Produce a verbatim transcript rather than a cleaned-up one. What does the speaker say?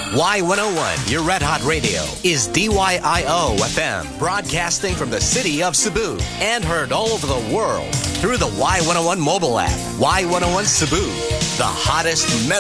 Y one oh one, your Red Hot Radio, is D Y I O F M, broadcasting from the city of Cebu and heard all over the world through the Y one oh one mobile app. Y one oh one Cebu, the hottest